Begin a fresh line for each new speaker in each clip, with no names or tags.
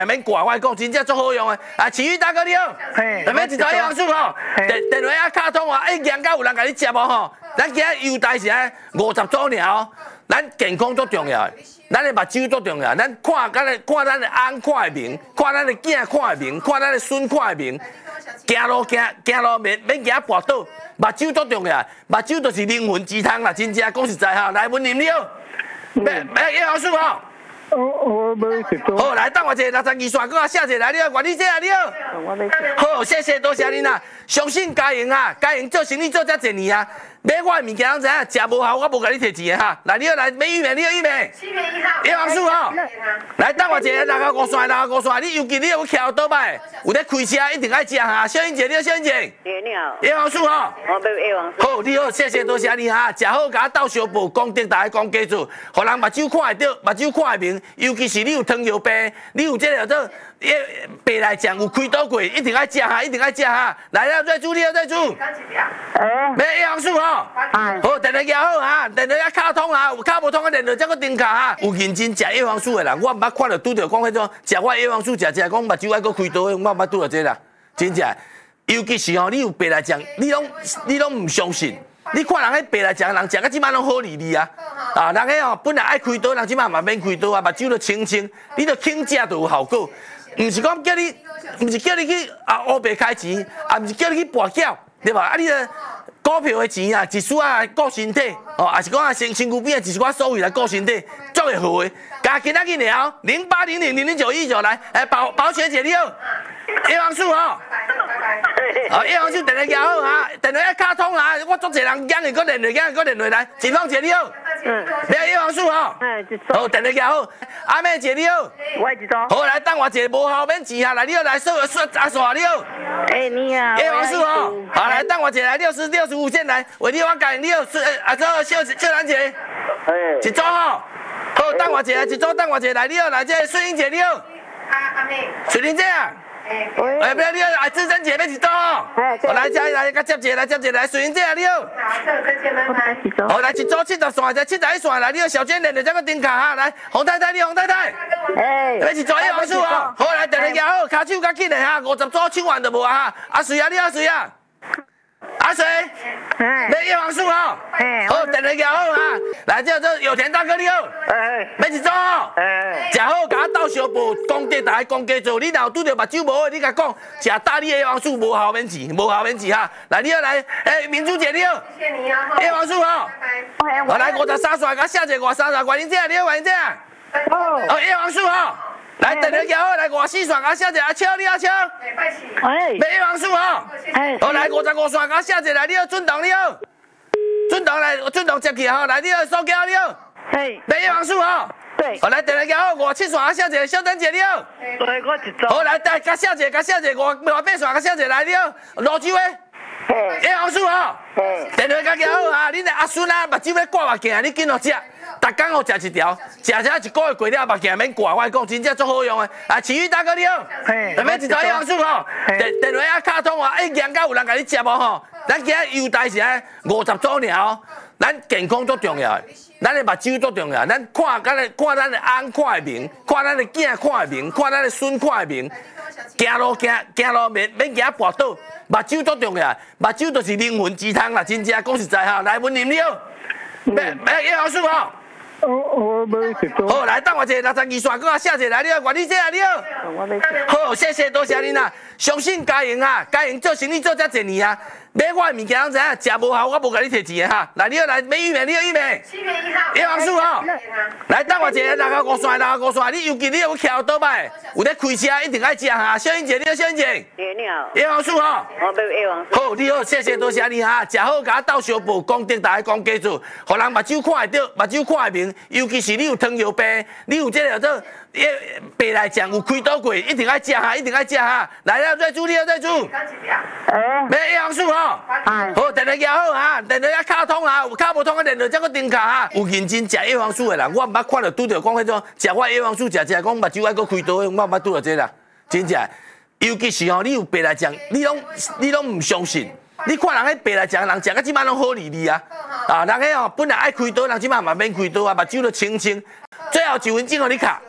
免挂，我讲真正足好用的。啊，奇宇大哥你好，下面一条叶黄素吼，电话啊卡通啊，硬到有人甲你接无吼？咱今日优待是50组尔哦，咱健康足重要的，咱的目睭足重要，咱看咱的翁看的明，看咱的囝看的明，看咱的孙看的明，行路免行跋倒，目睭足重要，目睭就是灵魂之汤啦，真正讲实在哈，来文林你好，叶黄素吼。
我要食多。
好，来等我一下62线，搁写一下来，你好，管理姐啊，你好。
我要食。
好，谢谢，多谢您啦。相信家营啊，家营做生意做遮侪年啊，买我的物件拢知影，食无效我无甲你摕钱的哈。来，你好，来买玉米，你好玉米。7月1号。叶黄素吼。来等我一下65线，65线，你尤其你有徛倒摆，有咧开车一定爱食哈。小英姐，你好，小英姐。
你好。
叶黄素吼。
我要叶黄素。
好，你好，谢谢，多谢你哈。食好，甲我斗相报，讲定大家讲基础，互人目睭看会到，目睭看会明。尤其是你有糖尿病，你有这个叫做白内障有开刀过，一定爱食哈，一定爱食哈。来了，再煮，你好，再煮。买叶黄素吼。好，电话拿好哈，电话啊卡通哈，有卡无通的电话才搁顶卡哈。有认真食叶黄素的人，我毋捌看到拄着讲迄种食我叶黄素食讲目睭爱搁开刀，我毋捌拄到这啦，真正。尤其是吼，你有白内障，你拢唔相信。你看人迄白内障人食到即摆拢好利利啊！啊，人迄吼本来爱开刀，人即摆嘛免开刀啊，目睭都清清，你著轻食就有效果。毋是讲叫你，毋是叫你去乌白开钱，啊，毋是叫你去博缴，对吧？啊，你股票的钱啊，一丝来顾身体，哦，也是讲身躯边的一寡所谓来顾身体，足会好的。加今仔日聊0800000919来，保全姐你好，叶黄素吼。哦，叶黄素电话拿好哈，电话要卡通哈，我足侪人讲的，搁连落来，锦芳姐你好，要叶黄素吼，好，电话拿好，阿妹姐你好，
我一组。
好来等我一下无效免钱哈，来你好来说阿耍你好，
你好。
叶黄素吼，好来等我一下来65线来，为你我教你好，阿做秀兰姐，一组吼，好等我一下，一组等我一下来，你好来这顺英姐你好，阿妹，水玲姐啊。不要你好，志珍姐要一组哦。我来甲接一个来，水云姐你好。好，好来一组70线，再71线来，你好小娟连着这个顶卡哈，来洪太太你洪太太。要一组叶黄素哦。好来电话拿好，骹手较紧的哈，50组抢完就无啊哈。阿水啊你好水啊。阿水，要叶黄素哦。好电话拿好哈，来这有田大哥你好。要一组哦。食好，甲我斗相报，讲底大家讲基础。你若有拄着目睭无好，你甲讲，食大理的叶黄素无效免治，无效免治哈。来，你好来，明珠姐你好，谢谢你哦。叶黄素吼，我来53线，甲写一个53线，袁玲姐你好，袁玲姐。哦，叶黄素吼，来电话拿好，来54线，甲写一个阿超你好超。要叶黄素吼，好来55线，甲写一个来，你好准同你好，准同来，准同接起吼，来你好苏娇你好，要叶黄素吼。好来，电话拿好，57线，甲写一个小丹姐你好。
我一组。
好来，甲写一个58线，甲写一个来你好，罗州的。叶黄素吼。电话甲拿好哈，恁的阿孙啊，目睭要挂目镜，你紧落食。逐工互食一条，食一个月过了目镜免挂，我讲真正足好用的。啊，奇宇大哥你好，下面一条叶黄素吼，电话啊卡通啊，硬到有人甲你接无吼？咱今日优待是50组尔哦，咱健康足重要的，咱的目睭足重要，咱看咱的翁看会明，看咱的囝看会明，看咱的孙看会明，行路免行跋倒，目睭足重要，目睭就是灵魂之汤啦，真正讲实在哈。来，文林你好，叶黄素吼。
我要食多。
好，来等我一下62线，搁写一下来，你好，管理姐啊，你好。
我要食。
好，谢谢，多谢您啦。相信家营啊，家营做生意做遮侪年啊，买我的物件拢知影，食无效我无甲你摕钱的哈。来，你好来买玉米，你好玉米。7月1号。叶黄素吼。来等我一下65线，你尤其你有徛倒摆，有咧开车一定爱食哈。小英姐，你好，小英姐。
你好。
叶黄素吼。
我要叶黄素。
好，你好，谢谢，多谢你哈。食好，甲我斗相报，讲定大家讲基础，互人目睭看会到，目睭看会明。尤其是你有糖尿病，你有这个叫做白内障有开刀过，一定爱食哈，一定爱食哈。来了，再煮，你好，再煮。要叶黄素吼。好，电话拿好哈，电话啊卡通哈，有卡无通的电话才搁顶卡哈。有认真食叶黄素的人，我毋捌看到拄着讲迄种食我叶黄素食讲目睭爱搁开刀，我毋捌拄到这啦，真正。尤其是吼，你有白内障，你拢唔相信。你看人迄白内障人食到即摆拢好利利啊！啊，人迄吼本来爱开刀，人即摆嘛免开刀啊，目睭都清清。最后1分钟互你卡，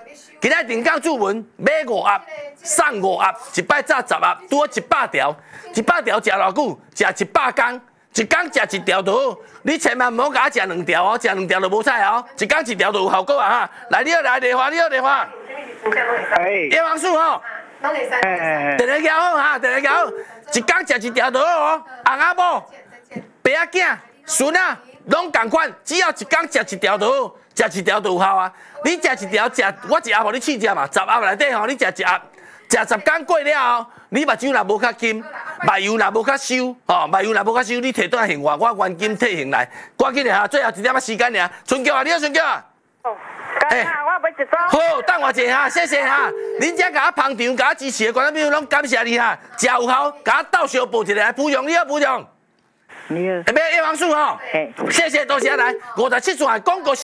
今仔定岗注文买5盒，送5盒，一摆炸10盒，拄好100条，100条食偌久？食100天，一天食1条就好。你千万唔好甲我食2条哦，食2条就无彩哦，一天1条就有效果啊哈！来，你好来电话，你好电话。叶王叔吼，电话交好哈，电话交好，一天食1条就好哦。翁仔某、爸仔囝、孙仔拢共款，只要一天食1条就好，食1条就有效啊。你食1条食，我1盒互你试食嘛，10盒内底吼，你食1盒，食10天过了后，你目睭若无较金，目油若无较收，吼，目油若无较收，你摕倒来还我原金退还来，赶紧的哈，最后1点仔时间尔，春娇啊，你好春娇啊。
干哈？我买一组。
好，等我一下哈，谢谢哈。恁遮甲我捧场，甲我支持的观众朋友拢感谢你哈，食有效，甲我倒小补一个来补用，你好补用。
你好。
下面叶王叔吼，谢谢多谢来，57串的广告。